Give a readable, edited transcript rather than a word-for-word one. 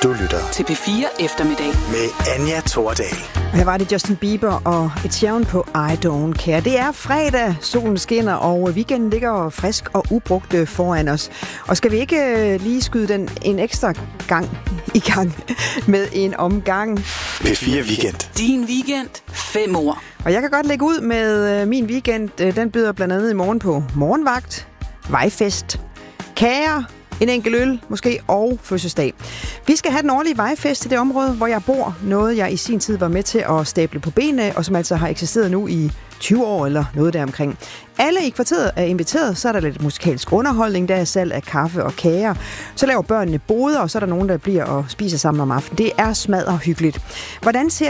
Du lytter til P4 Eftermiddag med Anja Thordal. Her var det Justin Bieber og Ed Sheeran på I Don't Care. Det er fredag, solen skinner, og weekenden ligger frisk og ubrugt foran os. Og skal vi ikke lige skyde den en ekstra gang i gang med en omgang? P4 Weekend. Din weekend, 5 år. Og jeg kan godt lægge ud med min weekend. Den byder blandt andet i morgen på morgenvagt, vejfest, kager, en enkelt øl, måske, og fødselsdag. Vi skal have den årlige vejfest i det område, hvor jeg bor. Noget, jeg i sin tid var med til at stable på benene, og som altså har eksisteret nu i 20 år eller noget deromkring. Alle i kvarteret er inviteret, så er der lidt musikalsk underholdning, der er salg af kaffe og kager. Så laver børnene boder, og så er der nogen, der bliver og spiser sammen om aftenen. Det er smadret hyggeligt. Hvordan ser